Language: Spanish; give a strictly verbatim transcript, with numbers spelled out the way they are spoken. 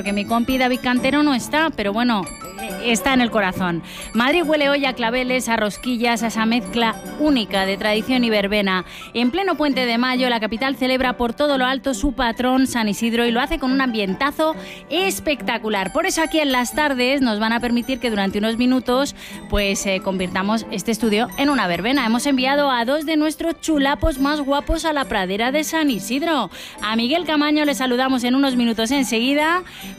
porque mi compi David Cantero no está, pero bueno, está en el corazón. Madrid huele hoy a claveles, a rosquillas, a esa mezcla única de tradición y verbena. En pleno Puente de Mayo, la capital celebra por todo lo alto su patrón San Isidro y lo hace con un ambientazo espectacular. Por eso aquí en las tardes nos van a permitir que durante unos minutos pues eh, convirtamos este estudio en una verbena. Hemos enviado a dos de nuestros chulapos más guapos a la pradera de San Isidro. A Miguel Camaño le saludamos en unos minutos enseguida,